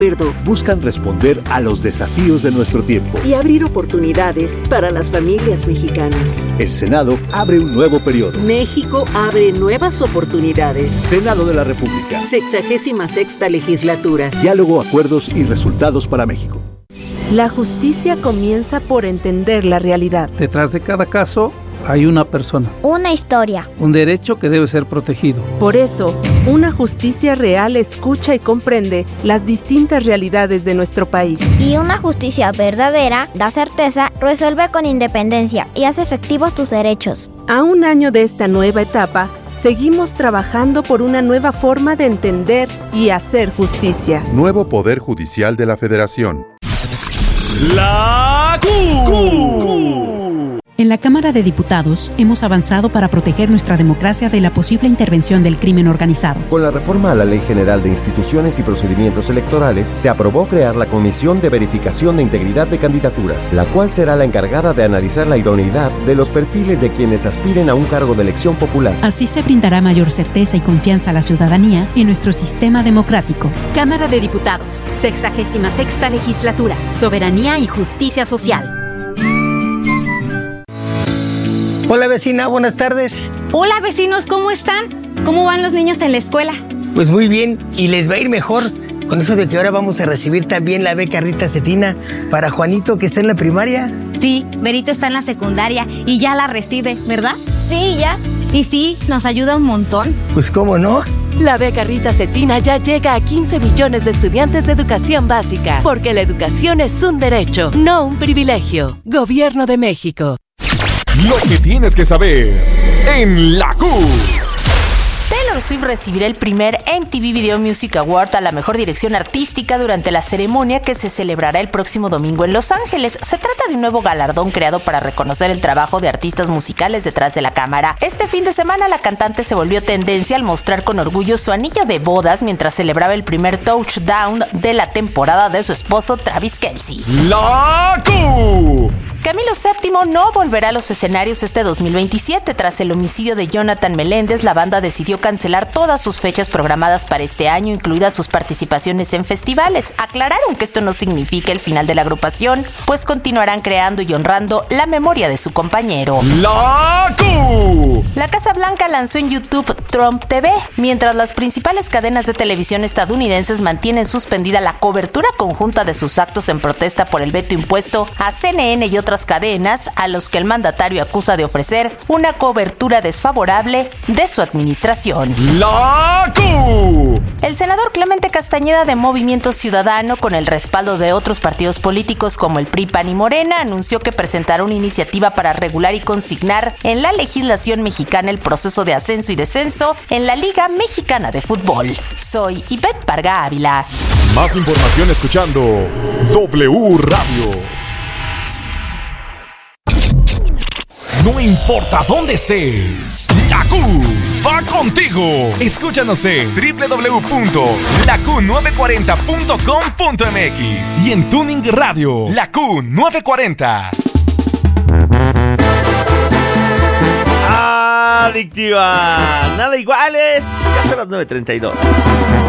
buscan responder a los desafíos de nuestro tiempo y abrir oportunidades para las familias mexicanas. El Senado abre un nuevo periodo. México abre nuevas oportunidades. Senado de la República. 66ª legislatura. Diálogo, acuerdos y resultados para México. La justicia comienza por entender la realidad. Detrás de cada caso hay una persona. Una historia. Un derecho que debe ser protegido. Por eso, una justicia real escucha y comprende las distintas realidades de nuestro país. Y una justicia verdadera da certeza, resuelve con independencia y hace efectivos tus derechos. A un año de esta nueva etapa, seguimos trabajando por una nueva forma de entender y hacer justicia. Nuevo Poder Judicial de la Federación. La Q. En la Cámara de Diputados hemos avanzado para proteger nuestra democracia de la posible intervención del crimen organizado. Con la reforma a la Ley General de Instituciones y Procedimientos Electorales, se aprobó crear la Comisión de Verificación de Integridad de Candidaturas, la cual será la encargada de analizar la idoneidad de los perfiles de quienes aspiren a un cargo de elección popular. Así se brindará mayor certeza y confianza a la ciudadanía en nuestro sistema democrático. Cámara de Diputados, 66ª Legislatura, Soberanía y Justicia Social. Hola vecina, buenas tardes. Hola vecinos, ¿cómo están? ¿Cómo van los niños en la escuela? Pues muy bien, y les va a ir mejor con eso de que ahora vamos a recibir también la beca Rita Cetina para Juanito, que está en la primaria. Sí, Berito está en la secundaria y ya la recibe, ¿verdad? Sí, ya. Y sí, nos ayuda un montón. Pues cómo no. La beca Rita Cetina ya llega a 15 millones de estudiantes de educación básica, porque la educación es un derecho, no un privilegio. Gobierno de México. Lo que tienes que saber en la Q. Taylor Swift recibirá el primer MTV Video Music Award a la mejor dirección artística durante la ceremonia que se celebrará el próximo domingo en Los Ángeles. Se trata de un nuevo galardón creado para reconocer el trabajo de artistas musicales detrás de la cámara. Este fin de semana la cantante se volvió tendencia al mostrar con orgullo su anillo de bodas mientras celebraba el primer touchdown de la temporada de su esposo Travis Kelce. La Q. Camilo VII no volverá a los escenarios este 2027. Tras el homicidio de Jonathan Meléndez, la banda decidió cancelar todas sus fechas programadas para este año, incluidas sus participaciones en festivales. Aclararon que esto no significa el final de la agrupación, pues continuarán creando y honrando la memoria de su compañero. La Q. La Casa Blanca lanzó en YouTube Trump TV, mientras las principales cadenas de televisión estadounidenses mantienen suspendida la cobertura conjunta de sus actos en protesta por el veto impuesto a CNN y otras cadenas a los que el mandatario acusa de ofrecer una cobertura desfavorable de su administración. La Q. El senador Clemente Castañeda de Movimiento Ciudadano, con el respaldo de otros partidos políticos como el PRI, PAN y Morena, anunció que presentará una iniciativa para regular y consignar en la legislación mexicana el proceso de ascenso y descenso en la Liga Mexicana de Fútbol. Soy Ivette Parga Ávila. Más información escuchando W Radio. No importa dónde estés, la Q va contigo. Escúchanos en www.laq940.com.mx y en Tuning Radio, la Q940. Adictiva, nada iguales. Ya son las 9:32.